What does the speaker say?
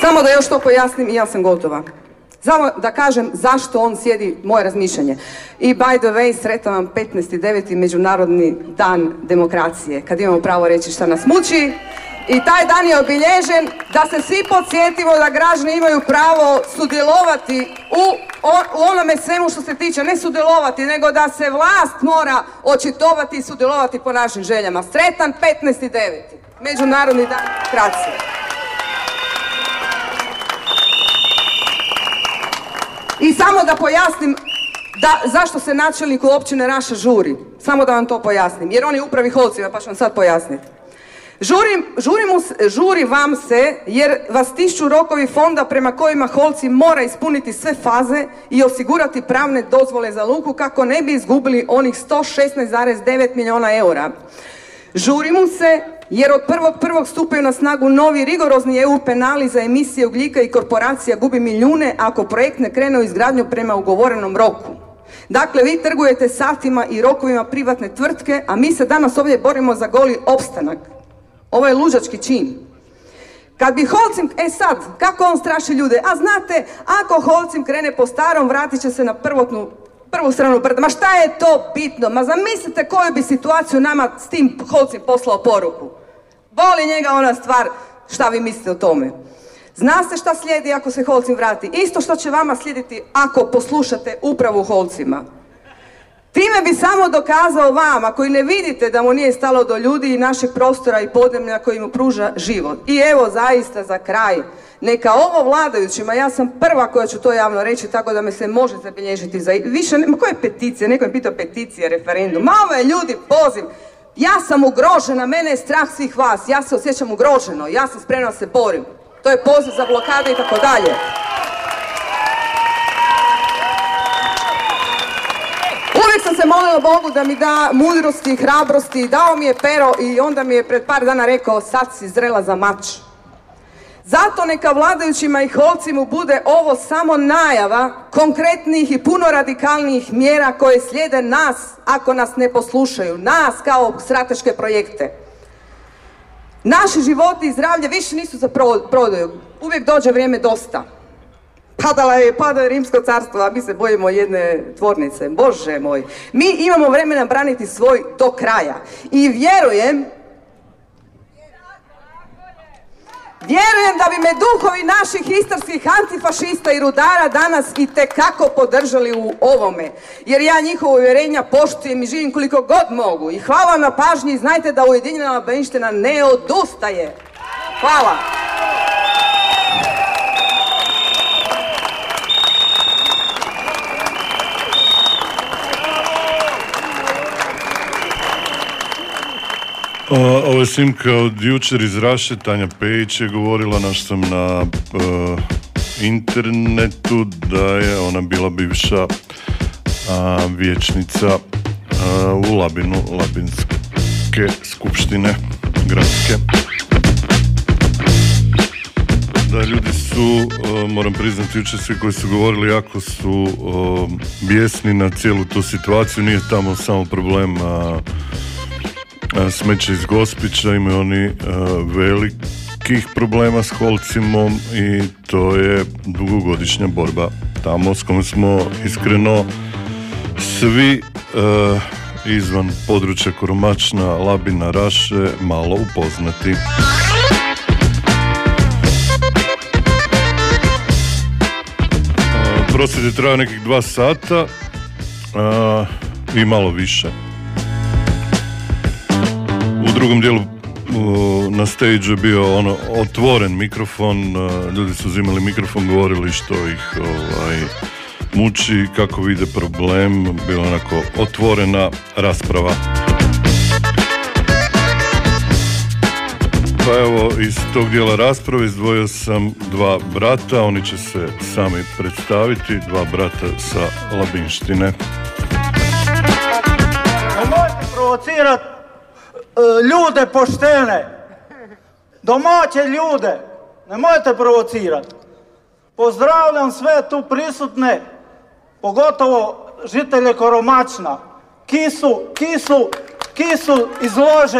Samo da još to pojasnim i ja sam gotova. Samo da kažem zašto on sjedi, moje razmišljanje. I by the way, sretan vam 15.9. Međunarodni dan demokracije, kad imamo pravo reći šta nas muči. I taj dan je obilježen da se svi podsjetimo da građani imaju pravo sudjelovati u onome svemu što se tiče, ne sudjelovati, nego da se vlast mora očitovati i sudjelovati po našim željama. Sretan 15.9. Međunarodni dan demokracije. I samo da pojasnim zašto se načelniku općine Raša žuri. Samo da vam to pojasnim, jer on je upravi Holcima, pa ću vam sad pojasniti. Žuri vam se jer vas tišću rokovi fonda prema kojima Holci mora ispuniti sve faze i osigurati pravne dozvole za luku kako ne bi izgubili onih 116,9 milijuna eura. Žuri mu se jer od 1.1. stupaju na snagu novi rigorozni EU penali za emisije ugljika i korporacija gubi milijune ako projekt ne krene u izgradnju prema ugovorenom roku. Dakle, vi trgujete satima i rokovima privatne tvrtke, a mi se danas ovdje borimo za goli opstanak. Ovo je luđački čin. Kad bi Holcim, sad, kako on straši ljude? A znate, ako Holcim krene po starom, vratit će se na prvu stranu brda. Ma šta je to bitno? Ma zamislite koju bi situaciju nama s tim Holcim poslao poruku. Boli njega ona stvar, šta vi mislite o tome? Zna se šta slijedi ako se Holcim vrati. Isto što će vama slijediti ako poslušate upravu Holcima. Time bi samo dokazao vama koji ne vidite da mu nije stalo do ljudi i našeg prostora i podneblja koji mu pruža život. I evo zaista za kraj, neka ovo vladajućima, ja sam prva koja ću to javno reći tako da me se može zabilježiti za više, koje peticije, neko je pitao peticije, referendum, ma ovo je ljudi poziv. Ja sam ugrožena, mene je strah svih vas, ja se osjećam ugroženo, ja sam spremna da se borim. To je poziv za blokade i tako dalje. Uvijek sam se molila Bogu da mi da mudrosti i hrabrosti, dao mi je pero i onda mi je pred par dana rekao sad si zrela za mač. Zato neka vladajućima i Holcimu bude ovo samo najava konkretnih i puno radikalnijih mjera koje slijede nas ako nas ne poslušaju, nas kao strateške projekte. Naši životi i zdravlje više nisu za prodaju, uvijek dođe vrijeme dosta. Pada je Rimsko carstvo, a mi se bojimo jedne tvornice. Bože moj, mi imamo vremena braniti svoj do kraja. I vjerujem da bi me duhovi naših istarskih antifašista i rudara danas itekako podržali u ovome. Jer ja njihova uvjerenja poštujem i živim koliko god mogu. I hvala vam na pažnji i znajte da Ujedinjena Labinština ne odustaje. Hvala. Ovo je snimka od jučer iz Raše, Tanja Pejić je govorila, naš sam na internetu da je ona bila bivša vijećnica u Labinu, Labinske skupštine gradske. Da, ljudi su, moram priznati, jučer svi koji su govorili jako su bijesni na cijelu tu situaciju, nije tamo samo problem smeće iz Gospića, imaju oni velikih problema s Holcimom i to je dugogodišnja borba tamo s kojom smo iskreno svi izvan područja Koromačna, Labina, Raše malo upoznati. Prosvjed je trajao nekih 2 sata i malo više. U drugom dijelu na stage je bio otvoren mikrofon, ljudi su uzimali mikrofon, govorili što ih muči, kako vide problem, bila onako otvorena rasprava. Pa evo, iz tog dijela rasprave izdvojio sam 2 brata, oni će se sami predstaviti, 2 brata sa Labinštine. Nemojte provocirati ljude poštene, domaće ljude, nemojte provocirati. Pozdravljam sve tu prisutne, pogotovo žitelje Koromačna, ki su izloženi